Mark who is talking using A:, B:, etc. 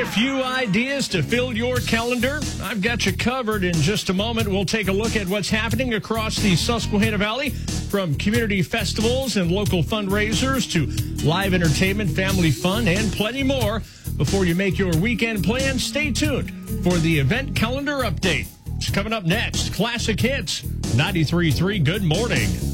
A: a few ideas to fill your calendar? I've got you covered. In just a moment, we'll take a look at what's happening across the Susquehanna Valley, from community festivals and local fundraisers to live entertainment, family fun, and plenty more. Before you make your weekend plans, stay tuned for the event calendar update. It's coming up next. Classic Hits 93.3. Good morning.